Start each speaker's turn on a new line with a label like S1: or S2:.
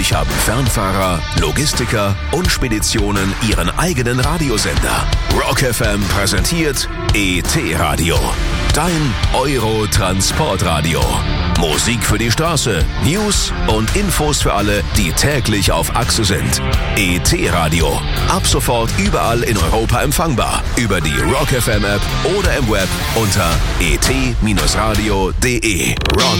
S1: Natürlich haben Fernfahrer, Logistiker und Speditionen ihren eigenen Radiosender. Rock FM präsentiert ET-Radio. Dein Euro-Transportradio. Musik für die Straße, News und Infos für alle, die täglich auf Achse sind. ET-Radio. Ab sofort überall in Europa empfangbar. Über die Rock FM App oder im Web unter et-radio.de. Rock